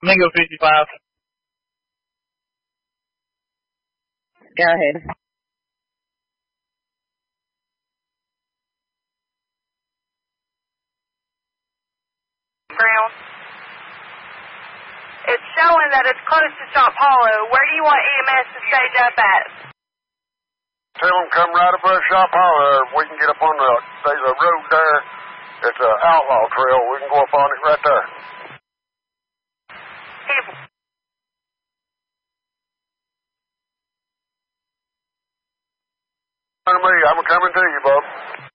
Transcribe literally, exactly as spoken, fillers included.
Mingo fifty-five. Go ahead. Ground. It's showing that it's close to Shop Hollow. Where do you want E M S to stage up at? Tell them come right above Shop Hollow. We can get up on the, there's a road there. It's an outlaw trail. We can go up on it right there. People. Me, I'm coming to you, bub.